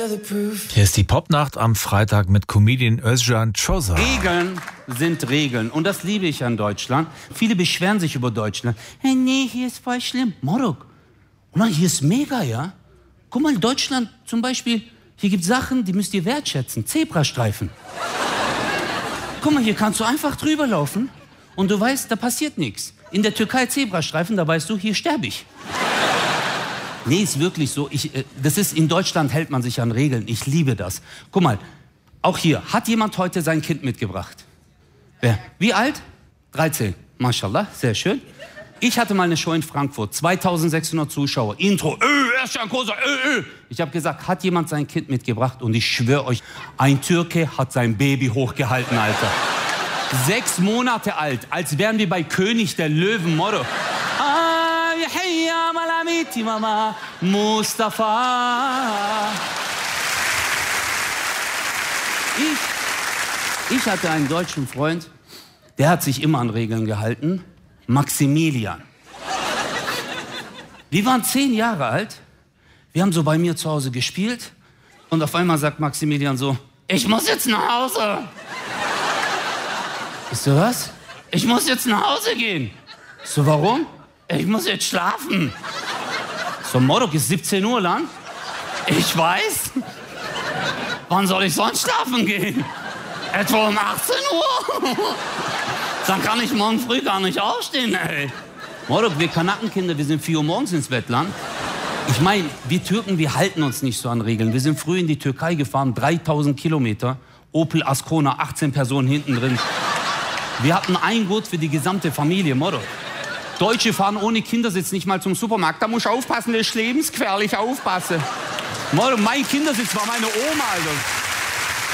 Hier ist die Popnacht am Freitag mit Comedian Özcan Çoza. Regeln sind Regeln und das liebe ich an Deutschland. Viele beschweren sich über Deutschland. Hey, nee, hier ist voll schlimm. Morok, hier ist mega, ja? Guck mal, in Deutschland zum Beispiel, hier gibt es Sachen, die müsst ihr wertschätzen. Zebrastreifen. Guck mal, hier kannst du einfach drüber laufen und du weißt, da passiert nichts. In der Türkei Zebrastreifen, da weißt du, hier sterbe ich. Nee, ist wirklich so. In Deutschland hält man sich an Regeln. Ich liebe das. Guck mal, auch hier, hat jemand heute sein Kind mitgebracht? Wer? Wie alt? 13. Mashallah, sehr schön. Ich hatte mal eine Show in Frankfurt, 2600 Zuschauer, Intro, Özcan Çoza, Ich habe gesagt, hat jemand sein Kind mitgebracht? Und ich schwöre euch, ein Türke hat sein Baby hochgehalten, Alter. 6 Monate alt, als wären wir bei König der Löwen, Motto. Mama Mustafa. Ich hatte einen deutschen Freund, der hat sich immer an Regeln gehalten. Maximilian. Wir waren 10 Jahre alt. Wir haben so bei mir zu Hause gespielt. Und auf einmal sagt Maximilian so, ich muss jetzt nach Hause. Ich so, was? Ich muss jetzt nach Hause gehen. Ich so, warum? Ich muss jetzt schlafen. So, Morok, ist 17 Uhr lang. Ich weiß. Wann soll ich sonst schlafen gehen? Etwa um 18 Uhr. Dann kann ich morgen früh gar nicht aufstehen, ey. Morok, wir Kanakenkinder, wir sind 4 Uhr morgens ins Bett lang. Ich meine, wir Türken, wir halten uns nicht so an Regeln. Wir sind früh in die Türkei gefahren, 3000 Kilometer. Opel Ascona, 18 Personen hinten drin. Wir hatten ein Gurt für die gesamte Familie, Morok. Deutsche fahren ohne Kindersitz nicht mal zum Supermarkt. Da muss ich aufpassen, das ist lebensgefährlich, aufpassen. Morok, mein Kindersitz war meine Oma, Alter.